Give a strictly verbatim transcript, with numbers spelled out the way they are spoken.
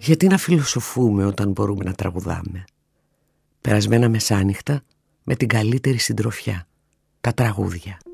Γιατί να φιλοσοφούμε όταν μπορούμε να τραγουδάμε? Περασμένα μεσάνυχτα με την καλύτερη συντροφιά, τα τραγούδια.